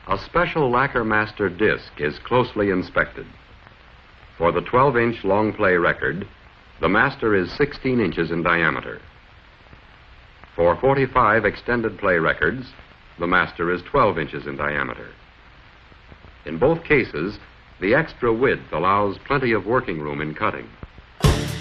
A special Lacquer Master disc is closely inspected. For the 12-inch long play record, the Master is 16 inches in diameter. For 45 extended play records, the Master is 12 inches in diameter. In both cases, the extra width allows plenty of working room in cutting.